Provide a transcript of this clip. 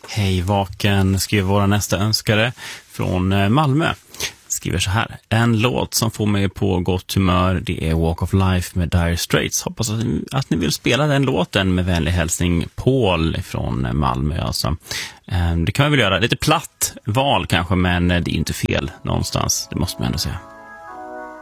Hej vaken, skriver våra nästa önskare från Malmö. Skriver så här: en låt som får mig på gott humör, det är Walk of Life med Dire Straits. Hoppas att ni vill spela den låten. Med vänlig hälsning Paul från Malmö alltså. Det kan vi väl göra, lite platt val kanske, men det är inte fel någonstans, det måste man ändå säga.